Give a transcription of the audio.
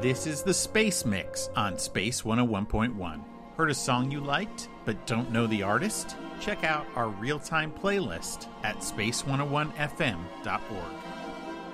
This is the Space Mix on Space 101.1. Heard a song you liked but don't know the artist? Check out our real-time playlist at space101fm.org.